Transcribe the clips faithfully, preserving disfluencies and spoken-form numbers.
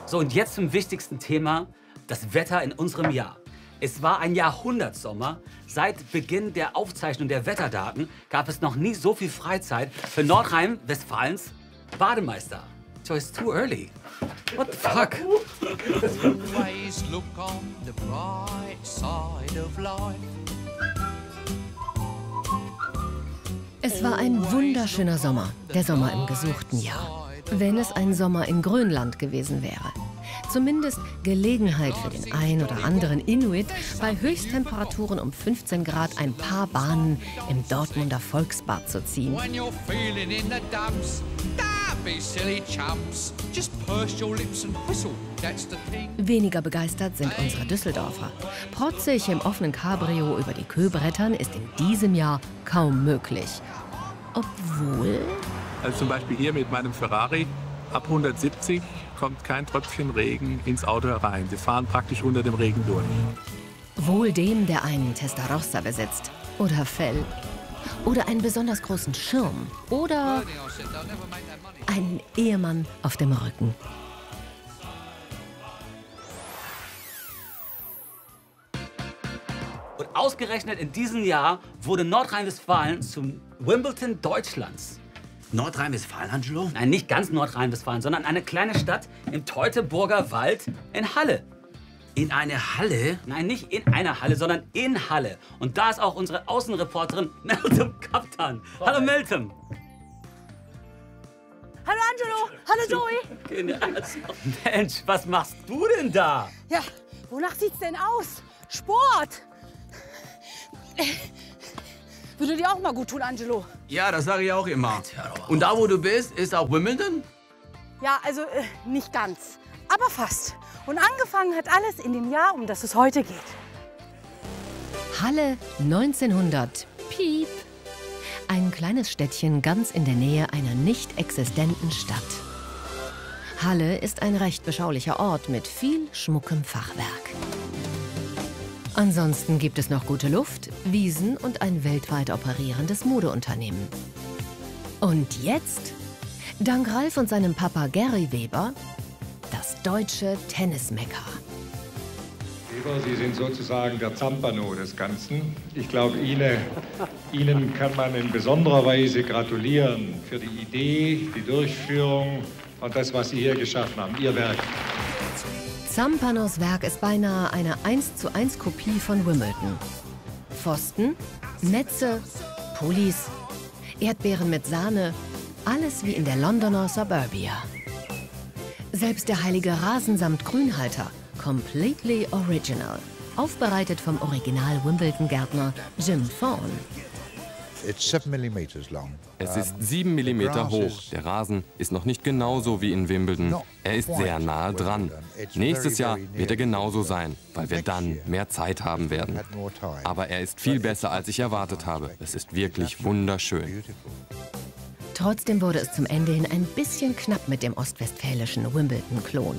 So, und jetzt zum wichtigsten Thema, das Wetter in unserem Jahr. Es war ein Jahrhundertsommer. Seit Beginn der Aufzeichnung der Wetterdaten gab es noch nie so viel Freizeit für Nordrhein-Westfalens Bademeister. So it's too early. What the fuck? Always look on the bright side of life. Es war ein wunderschöner Sommer, der Sommer im gesuchten Jahr. Wenn es ein Sommer in Grönland gewesen wäre. Zumindest Gelegenheit für den ein oder anderen Inuit, bei Höchsttemperaturen um fünfzehn Grad ein paar Bahnen im Dortmunder Volksbad zu ziehen. When you're feeling in the dumps, don't be silly chumps. Just purse your lips and whistle, that's the thing. Weniger begeistert sind unsere Düsseldorfer. Protzig im offenen Cabrio über die Kö brettern ist in diesem Jahr kaum möglich. Obwohl... Also zum Beispiel hier mit meinem Ferrari, ab hundertsiebzig kommt kein Tröpfchen Regen ins Auto herein. Sie fahren praktisch unter dem Regen durch. Wohl dem, der einen Testarossa besitzt. Oder Fell. Oder einen besonders großen Schirm. Oder einen Ehemann auf dem Rücken. Und ausgerechnet in diesem Jahr wurde Nordrhein-Westfalen zum Wimbledon Deutschlands. Nordrhein-Westfalen, Angelo? Nein, nicht ganz Nordrhein-Westfalen, sondern eine kleine Stadt im Teutoburger Wald in Halle. In eine Halle? Nein, nicht in einer Halle, sondern in Halle. Und da ist auch unsere Außenreporterin Meltem Kaptan. Hallo Meltem. Hallo Angelo, hallo Zoe. Mensch, was machst du denn da? Ja, wonach sieht's denn aus? Sport. Würde dir auch mal gut tun, Angelo. Ja, das sage ich auch immer. Und da, wo du bist, ist auch Wimbledon? Ja, also äh, nicht ganz, aber fast. Und angefangen hat alles in dem Jahr, um das es heute geht. Halle neunzehnhundert. Piep. Ein kleines Städtchen ganz in der Nähe einer nicht existenten Stadt. Halle ist ein recht beschaulicher Ort mit viel schmuckem Fachwerk. Ansonsten gibt es noch gute Luft, Wiesen und ein weltweit operierendes Modeunternehmen. Und jetzt, dank Ralf und seinem Papa Gary Weber, das deutsche Tennismekka. Weber, Sie sind sozusagen der Zampano des Ganzen. Ich glaube, Ihnen, Ihnen kann man in besonderer Weise gratulieren für die Idee, die Durchführung und das, was Sie hier geschaffen haben, Ihr Werk. Zampanos Werk ist beinahe eine eins zu eins Kopie von Wimbledon. Pfosten, Netze, Pullis, Erdbeeren mit Sahne, alles wie in der Londoner Suburbia. Selbst der heilige Rasen samt Grünhalter, completely original, aufbereitet vom Original-Wimbledon-Gärtner Jim Thorne. Es ist sieben Millimeter hoch. Der Rasen ist noch nicht genauso wie in Wimbledon. Er ist sehr nahe dran. Nächstes Jahr wird er genauso sein, weil wir dann mehr Zeit haben werden. Aber er ist viel besser, als ich erwartet habe. Es ist wirklich wunderschön. Trotzdem wurde es zum Ende hin ein bisschen knapp mit dem ostwestfälischen Wimbledon-Klon.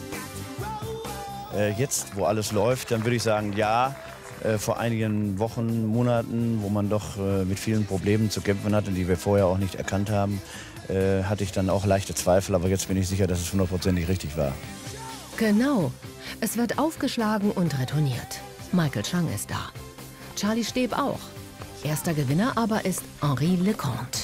Äh, jetzt, wo alles läuft, dann würde ich sagen, ja. Äh, vor einigen Wochen, Monaten, wo man doch äh, mit vielen Problemen zu kämpfen hatte, die wir vorher auch nicht erkannt haben, äh, hatte ich dann auch leichte Zweifel. Aber jetzt bin ich sicher, dass es hundertprozentig richtig war. Genau. Es wird aufgeschlagen und retourniert. Michael Chang ist da. Charlie Steb auch. Erster Gewinner aber ist Henri Leconte.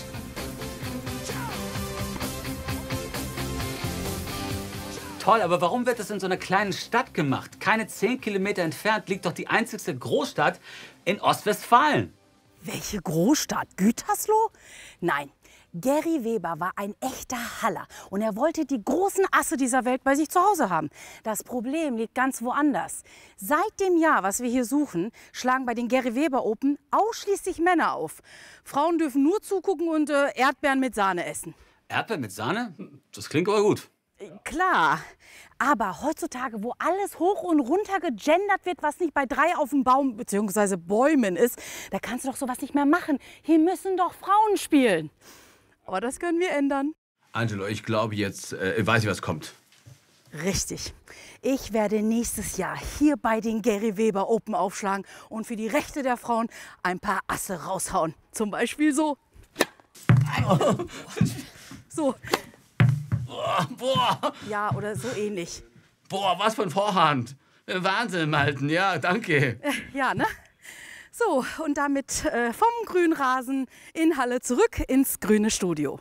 Toll, aber warum wird das in so einer kleinen Stadt gemacht? Keine zehn Kilometer entfernt liegt doch die einzigste Großstadt in Ostwestfalen. Welche Großstadt? Gütersloh? Nein, Gary Weber war ein echter Haller und er wollte die großen Asse dieser Welt bei sich zu Hause haben. Das Problem liegt ganz woanders. Seit dem Jahr, was wir hier suchen, schlagen bei den Gary Weber Open ausschließlich Männer auf. Frauen dürfen nur zugucken und äh, Erdbeeren mit Sahne essen. Erdbeeren mit Sahne? Das klingt aber gut. Klar, aber heutzutage, wo alles hoch und runter gegendert wird, was nicht bei drei auf dem Baum bzw. Bäumen ist, da kannst du doch sowas nicht mehr machen. Hier müssen doch Frauen spielen. Aber das können wir ändern. Angelo, ich glaube jetzt, äh, ich weiß nicht, was kommt. Richtig. Ich werde nächstes Jahr hier bei den Gary Weber Open aufschlagen und für die Rechte der Frauen ein paar Asse raushauen. Zum Beispiel so. So. Boah, boah. Ja, oder so ähnlich. Boah, was von Vorhand. Wahnsinn, Malten, ja, danke. Äh, ja, ne? So, und damit äh, vom Grünrasen in Halle zurück ins grüne Studio.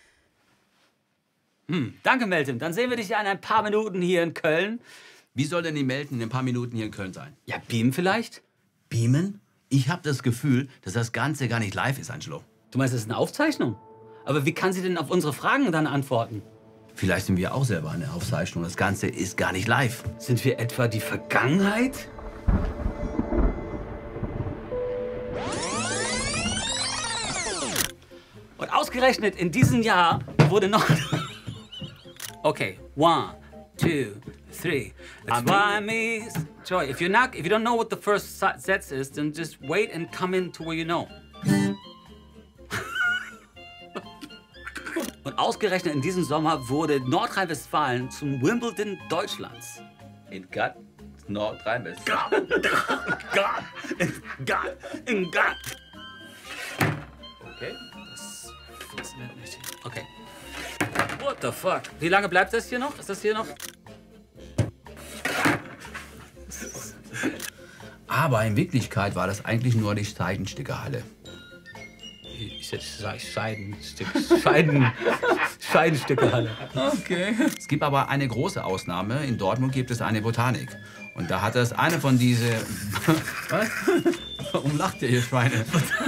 Hm, danke, Melton. Dann sehen wir dich ja in ein paar Minuten hier in Köln. Wie soll denn die Melton in ein paar Minuten hier in Köln sein? Ja, beamen vielleicht? Beamen? Ich habe das Gefühl, dass das Ganze gar nicht live ist, Angelo. Du meinst, das ist eine Aufzeichnung? Aber wie kann sie denn auf unsere Fragen dann antworten? Vielleicht sind wir auch selber eine Aufzeichnung. Das Ganze ist gar nicht live. Sind wir etwa die Vergangenheit? Und ausgerechnet in diesem Jahr wurde noch... Okay, one, two, three. That's why I miss joy. If you're not, if you don't know what the first set is, then just wait and come in to where you know. Und ausgerechnet in diesem Sommer wurde Nordrhein-Westfalen zum Wimbledon Deutschlands. In Gott, Nordrhein-Westfalen. Gott, Gott, in Gott, in Gott. Okay. Das funktioniert nicht. Okay. What the fuck? Wie lange bleibt das hier noch? Ist das hier noch? Aber in Wirklichkeit war das eigentlich nur die Seidenstickerhalle. Ich hätte Scheidenstück, Scheiden, Scheidenstückehalle. Okay. Es gibt aber eine große Ausnahme. In Dortmund gibt es eine Botanik. Und da hat es eine von diese... Was? Warum lacht ihr, ihr Schweine?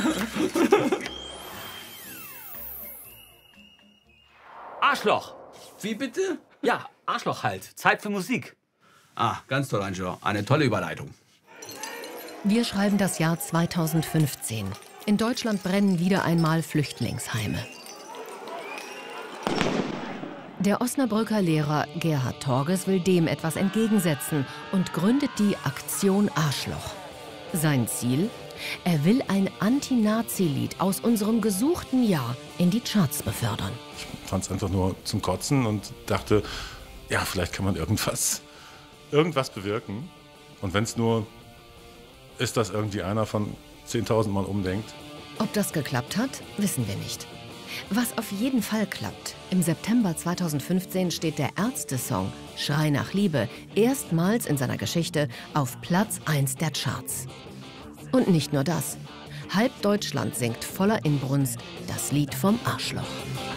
Arschloch. Wie bitte? Ja, Arschloch halt. Zeit für Musik. Ah, ganz toll, Angelo. Eine tolle Überleitung. Wir schreiben das Jahr zweitausendfünfzehn. In Deutschland brennen wieder einmal Flüchtlingsheime. Der Osnabrücker Lehrer Gerhard Torges will dem etwas entgegensetzen und gründet die Aktion Arschloch. Sein Ziel? Er will ein Anti-Nazi-Lied aus unserem gesuchten Jahr in die Charts befördern. Ich fand es einfach nur zum Kotzen und dachte, ja, vielleicht kann man irgendwas, irgendwas bewirken. Und wenn es nur ist, dass irgendwie einer von zehntausend Mal umdenkt. Ob das geklappt hat, wissen wir nicht. Was auf jeden Fall klappt: Im September zweitausendfünfzehn steht der Ärzte-Song Schrei nach Liebe erstmals in seiner Geschichte auf Platz eins der Charts. Und nicht nur das. Halb Deutschland singt voller Inbrunst das Lied vom Arschloch.